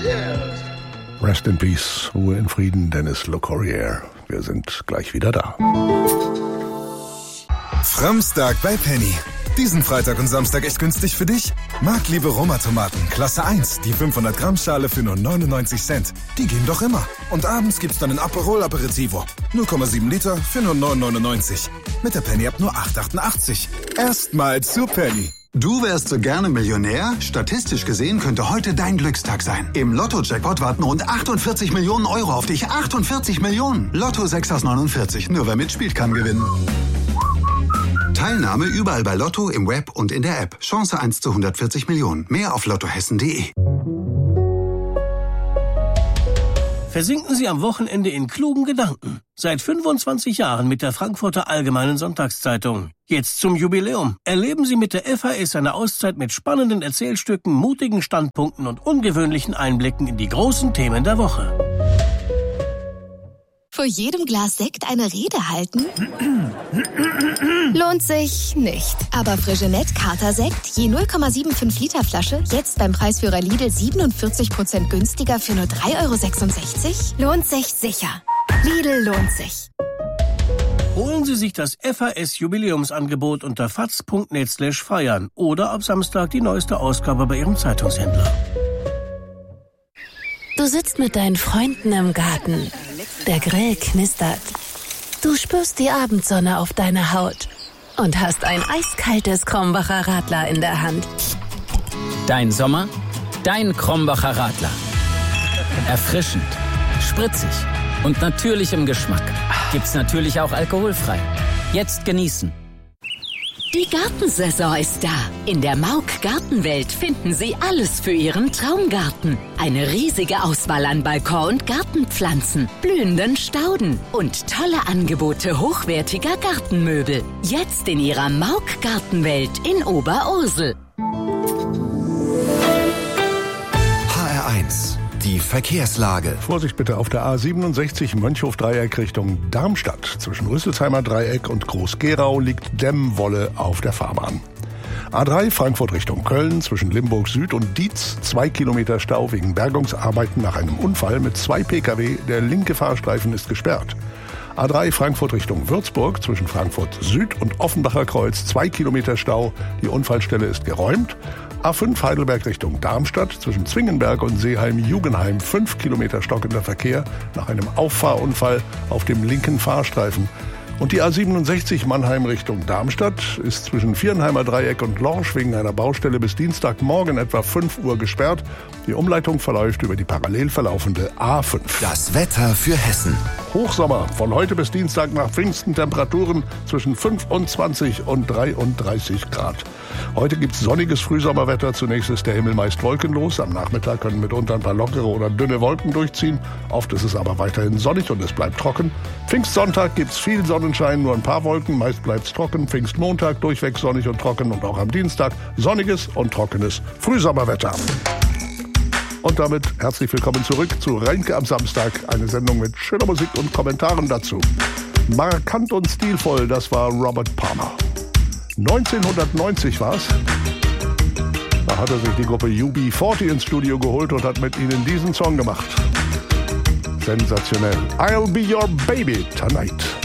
Rest in Peace, Ruhe in Frieden, Dennis LeCorrier. Wir sind gleich wieder da. Framstag bei Penny. Diesen Freitag und Samstag echt günstig für dich? Marktliebe Roma-Tomaten, Klasse 1, die 500 Gramm Schale für nur 99 Cent. Die gehen doch immer. Und abends gibt's dann ein Aperol Aperitivo. 0,7 Liter für nur 9,99. Mit der Penny-App nur 8,88. Erstmal zu Penny. Du wärst so gerne Millionär? Statistisch gesehen könnte heute dein Glückstag sein. Im Lotto-Jackpot warten rund 48 Millionen Euro auf dich. 48 Millionen! Lotto 6 aus 49. Nur wer mitspielt, kann gewinnen. Teilnahme überall bei Lotto, im Web und in der App. Chance 1 zu 140 Millionen. Mehr auf lottohessen.de. Versinken Sie am Wochenende in klugen Gedanken. Seit 25 Jahren mit der Frankfurter Allgemeinen Sonntagszeitung. Jetzt zum Jubiläum. Erleben Sie mit der FAS eine Auszeit mit spannenden Erzählstücken, mutigen Standpunkten und ungewöhnlichen Einblicken in die großen Themen der Woche. Vor jedem Glas Sekt eine Rede halten? Lohnt sich nicht. Aber Freixenet Kater-Sekt, je 0,75 Liter Flasche, jetzt beim Preisführer Lidl 47% günstiger für nur 3,66 €? Lohnt sich sicher. Lidl lohnt sich. Holen Sie sich das FAS-Jubiläumsangebot unter faz.net/feiern oder ab Samstag die neueste Ausgabe bei Ihrem Zeitungshändler. Du sitzt mit deinen Freunden im Garten. Der Grill knistert. Du spürst die Abendsonne auf deiner Haut und hast ein eiskaltes Krombacher Radler in der Hand. Dein Sommer, dein Krombacher Radler. Erfrischend, spritzig und natürlich im Geschmack. Gibt's natürlich auch alkoholfrei. Jetzt genießen. Die Gartensaison ist da. In der Mauk Gartenwelt finden Sie alles für Ihren Traumgarten. Eine riesige Auswahl an Balkon- und Gartenpflanzen, blühenden Stauden und tolle Angebote hochwertiger Gartenmöbel. Jetzt in Ihrer Mauk Gartenwelt in Oberursel. HR1, die Verkehrslage. Vorsicht bitte auf der A67 Mönchhof-Dreieck Richtung Darmstadt. Zwischen Rüsselsheimer Dreieck und Groß-Gerau liegt Dämmwolle auf der Fahrbahn. A3 Frankfurt Richtung Köln zwischen Limburg Süd und Dietz 2 Kilometer Stau wegen Bergungsarbeiten nach einem Unfall mit 2 Pkw. Der linke Fahrstreifen ist gesperrt. A3 Frankfurt Richtung Würzburg zwischen Frankfurt Süd und Offenbacher Kreuz 2 Kilometer Stau. Die Unfallstelle ist geräumt. A5 Heidelberg Richtung Darmstadt zwischen Zwingenberg und Seeheim-Jugenheim 5 Kilometer stockender Verkehr nach einem Auffahrunfall auf dem linken Fahrstreifen. Und die A67 Mannheim Richtung Darmstadt ist zwischen Vierenheimer Dreieck und Lorsch wegen einer Baustelle bis Dienstagmorgen etwa 5 Uhr gesperrt. Die Umleitung verläuft über die parallel verlaufende A5. Das Wetter für Hessen. Hochsommer, von heute bis Dienstag nach Pfingsten Temperaturen zwischen 25 und 33 Grad. Heute gibt's sonniges Frühsommerwetter. Zunächst ist der Himmel meist wolkenlos. Am Nachmittag können mitunter ein paar lockere oder dünne Wolken durchziehen. Oft ist es aber weiterhin sonnig und es bleibt trocken. Pfingstsonntag gibt's viel Sonnenschein, nur ein paar Wolken. Meist bleibt's trocken. Pfingstmontag durchweg sonnig und trocken und auch am Dienstag sonniges und trockenes Frühsommerwetter. Und damit herzlich willkommen zurück zu Reinke am Samstag. Eine Sendung mit schöner Musik und Kommentaren dazu. Markant und stilvoll, das war Robert Palmer. 1990 war's. Da hat er sich die Gruppe UB40 ins Studio geholt und hat mit ihnen diesen Song gemacht. Sensationell. I'll be your baby tonight.